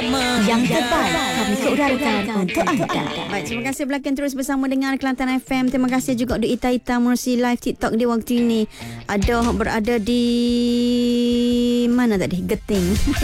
Yang terbaik kami keudarakan untuk anda. Baik, terima kasih belakang terus bersama dengan Kelantan FM. Terima kasih juga untuk Ita Mercy live TikTok di waktu ini. Ada berada di mana tadi? Geting.